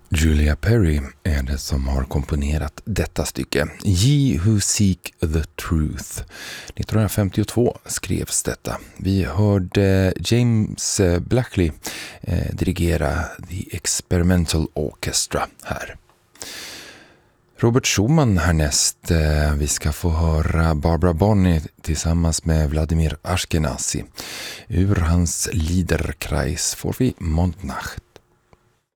Julia Perry är det som har komponerat detta stycke. Ye Who Seek the Truth. 1952 skrevs detta. Vi hörde James Blackley dirigera The Experimental Orchestra här. Robert Schumann härnäst. Vi ska få höra Barbara Bonney tillsammans med Vladimir Ashkenazy. Ur hans Liederkreis får vi Mondnacht.